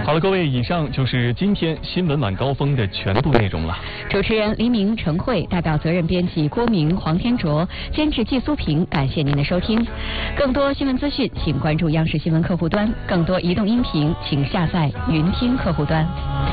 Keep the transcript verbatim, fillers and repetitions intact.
好了，各位，以上就是今天新闻晚高峰的全部内容了。 主持人黎明、陈慧，代表责任编辑郭明、黄天卓，监制季苏平，感谢您的收听。更多新闻资讯，请关注央视新闻客户端；更多移动音频，请下载云听客户端。